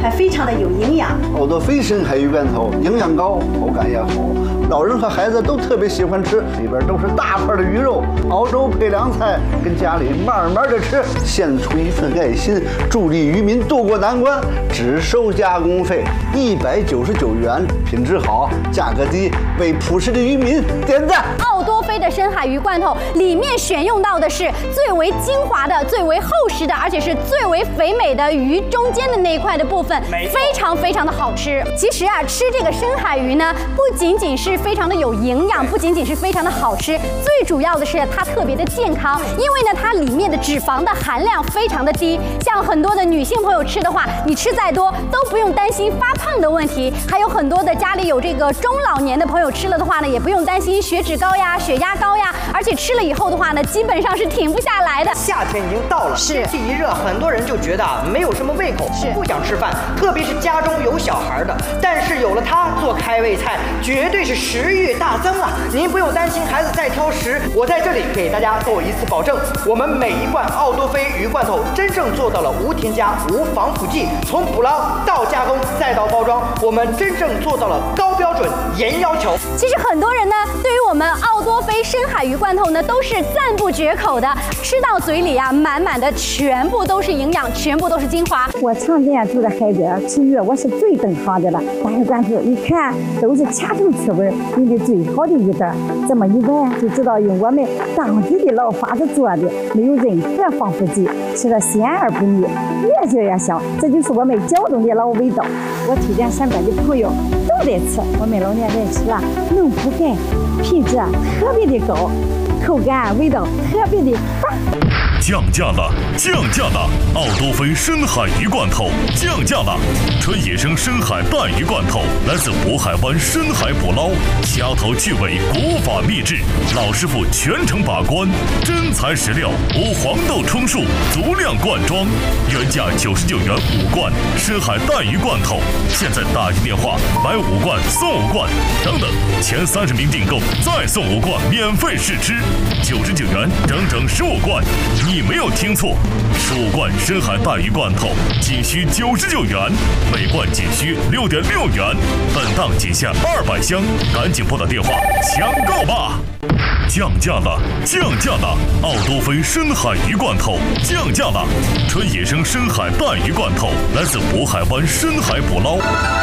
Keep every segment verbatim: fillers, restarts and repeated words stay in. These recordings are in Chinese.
还非常的有营养。 奥多菲深海鱼罐头营养高，口感也好，老人和孩子都特别喜欢吃，里边都是大块的鱼肉，熬粥配凉菜，跟家里慢慢的吃，献出一份爱心，助力渔民渡过难关，只收加工费一百九十九元，品质好，价格低，为朴实的渔民点赞。 奥多菲的深海鱼罐头里面选用到的是最为精华的、最为厚实的，而且是最为肥美的鱼中间的那一块的部分，非常非常的好吃。其实啊，吃这个深海鱼呢，不仅仅是非常的有营养，不仅仅是非常的好吃，最主要的是它特别的健康，因为呢，它里面的脂肪的含量非常的低。像很多的女性朋友吃的话，你吃再多都不用担心发胖的问题。还有很多的家里有这个中老年的朋友吃了的话呢，也不用担心血脂高呀、血压高呀，而且吃了以后的话呢，基本上是停不下来的。 夏天已经到了， 是天气一热，很多人就觉得啊没有什么胃口， 是不想吃饭，特别是家中有小孩的。但是有了它做开胃菜，绝对是食欲大增啊！您不用担心孩子再挑食，我在这里给大家做一次保证，我们每一罐奥多菲鱼罐头真正做到了无添加、无防腐剂，从捕捞到加工再到包装，我们真正做到了高标准、严要求。 其实很多人呢，对于我们奥多菲深海鱼罐头呢，都是赞不绝口的，吃到嘴里啊，满满的全部都是营养，全部都是精华。 我常年住在海边吃鱼，我是最懂行的了。大鱼罐头一看都是掐头去味，用的最好的鱼蛋，这么一闻就知道用我们当地的老法子做的，没有任何防腐剂，吃了鲜而不腻，越嚼越香。这就是我们胶东的老味道。我推荐身边的朋友都得吃，我们老年人吃了能补钙，品质特别的高，口感味道特别的棒。 降价了，降价了！奥多菲深海鱼罐头降价了，纯野生深海带鱼罐头来自渤海湾深海捕捞，掐头去尾，古法秘制，老师傅全程把关，真材实料，无黄豆充数，足量灌装，原价九十九元五罐深海带鱼罐头，现在打一电话买五罐送五罐，等等，前三十名订购再送五罐免费试吃，九十九元整整十五罐。你没有听错，十五罐深海带鱼罐头仅需九十九元，每罐仅需六点六元，本档仅限二百箱，赶紧拨打电话抢购吧！降价了，降价了！奥多菲深海鱼罐头降价了，纯野生深海带鱼罐头来自渤海湾深海捕捞。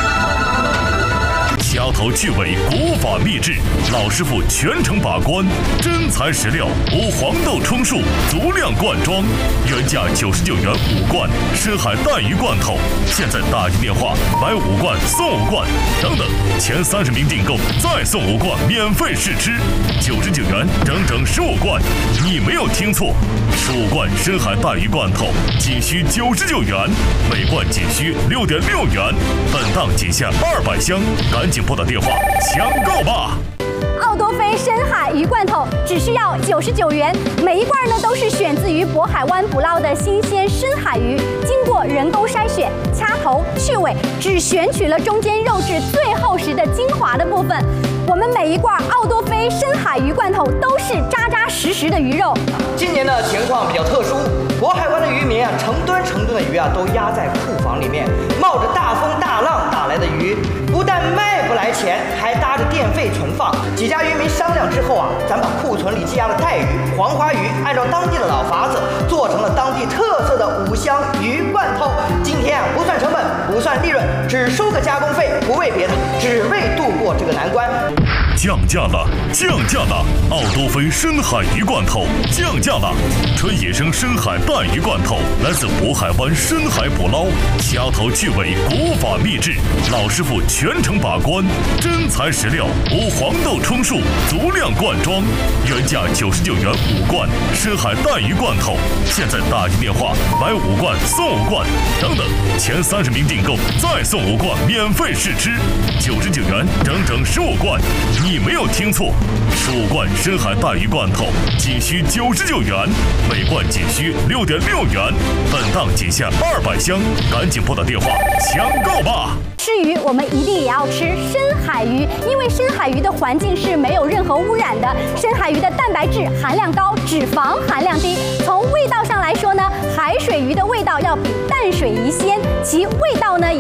掐头去尾，古法秘制，老师傅全程把关，真材实料，无黄豆充数，足量灌装，原价九十九元五罐深海带鱼罐头，现在打一电话买五罐送五罐，等等，前三十名订购再送五罐免费试吃，九十九元整整十五罐。你没有听错，十五罐深海带鱼罐头仅需九十九元，每罐仅需六点六元，本档仅限二百箱，赶紧拨打电话抢购吧！ 奥多菲深海鱼罐头只需要九十九元，每一罐呢都是选自于渤海湾捕捞的新鲜深海鱼，经过人工筛选、掐头去尾，只选取了中间肉质最厚实的精华的部分。我们每一罐奥多菲深海鱼罐头都是扎扎实实的鱼肉。 今年的情况比较特殊，渤海湾的渔民啊，成吨成吨的鱼啊都压在库房里面，冒着大风大浪打来的鱼，不但卖不来钱，还搭着电费存放。几家渔民商量之后啊，咱把库存里积压的带鱼、黄花鱼，按照当地的老法子，做成了当地特色的五香鱼罐头。今天啊，不算成本，不算利润，只收个加工费，不为别的，只为度过这个难关。 降价了，降价了！奥多菲深海鱼罐头降价了，纯野生深海带鱼罐头来自渤海湾深海捕捞，掐头去尾，古法秘制，老师傅全程把关，真材实料，无黄豆充数，足量灌装，原价九十九元五罐深海带鱼罐头，现在打一电话买五罐送五罐，等等，前三十名订购再送五罐免费试吃，九十九元整整十五罐。你没有听错，十五罐深海带鱼罐头仅需九十九元，每罐仅需六点六元，本档仅限二百箱，赶紧拨打电话抢购吧！ 吃鱼，我们一定也要吃深海鱼，因为深海鱼的环境是没有任何污染的，深海鱼的蛋白质含量高，脂肪含量低。从味道上来说呢，海水鱼的味道要比淡水鱼鲜，其味道呢也